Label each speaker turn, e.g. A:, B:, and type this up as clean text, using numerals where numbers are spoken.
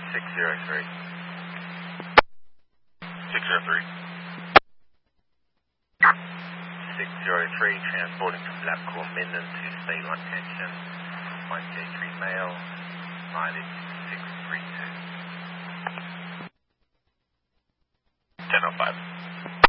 A: 603.
B: 603.
A: 603, transporting from Labcorp Midland to State Line Tension, 1J3 male, mileage 632.
B: 1005.